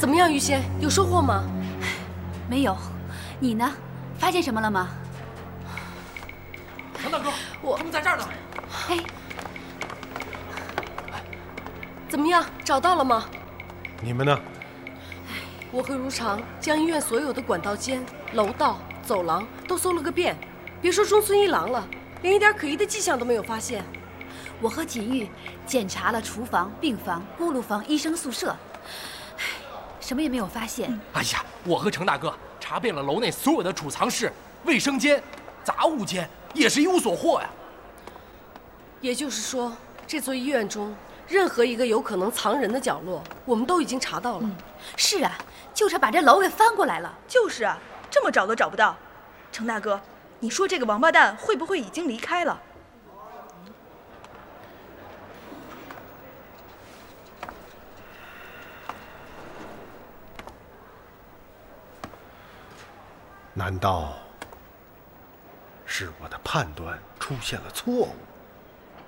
怎么样，于仙，有收获吗？ 没有，你呢？发现什么了吗？ 程大哥，他们在这儿呢。 哎， 怎么样，找到了吗？ 你们呢？ 我和如常将医院所有的管道间、楼道、走廊都搜了个遍，别说中村一郎了，连一点可疑的迹象都没有发现。 我和锦玉检查了厨房、病房、锅炉房、医生宿舍，什么也没有发现。 哎呀，我和程大哥查遍了楼内所有的储藏室、卫生间、杂物间，也是一无所获呀。 也就是说，这座医院中任何一个有可能藏人的角落，我们都已经查到了。 是啊，就差把这楼给翻过来了。 就是啊，这么找都找不到。程大哥，你说这个王八蛋会不会已经离开了？ 难道是我的判断出现了错误？